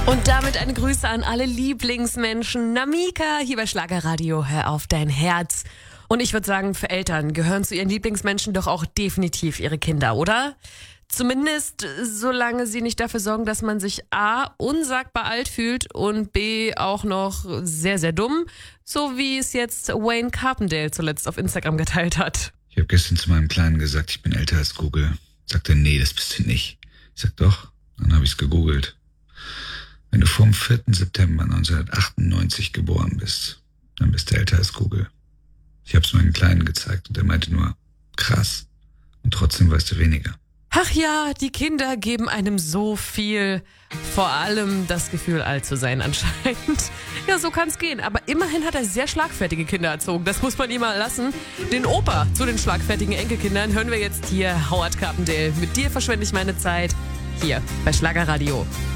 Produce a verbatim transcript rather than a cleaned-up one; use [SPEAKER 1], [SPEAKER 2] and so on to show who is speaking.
[SPEAKER 1] Und damit eine Grüße an alle Lieblingsmenschen. Namika hier bei Schlagerradio, hör auf dein Herz. Und ich würde sagen, für Eltern gehören zu ihren Lieblingsmenschen doch auch definitiv ihre Kinder, oder? Zumindest solange sie nicht dafür sorgen, dass man sich A, unsagbar alt fühlt und B, auch noch sehr, sehr dumm. So wie es jetzt Wayne Carpendale zuletzt auf Instagram geteilt hat.
[SPEAKER 2] Ich habe gestern zu meinem Kleinen gesagt, ich bin älter als Google. Sagt er, nee, das bist du nicht. Ich sag, doch. Dann habe ich es gegoogelt. Wenn du vom vierten September neunzehnhundertachtundneunzig geboren bist, dann bist du älter als Google. Ich habe es meinem Kleinen gezeigt und er meinte nur, krass. Und trotzdem weißt du weniger.
[SPEAKER 1] Ach ja, die Kinder geben einem so viel. Vor allem das Gefühl, alt zu sein anscheinend. Ja, so kann's gehen. Aber immerhin hat er sehr schlagfertige Kinder erzogen. Das muss man ihm mal lassen. Den Opa zu den schlagfertigen Enkelkindern hören wir jetzt hier. Howard Carpendale. Mit dir verschwende ich meine Zeit. Hier bei Schlagerradio.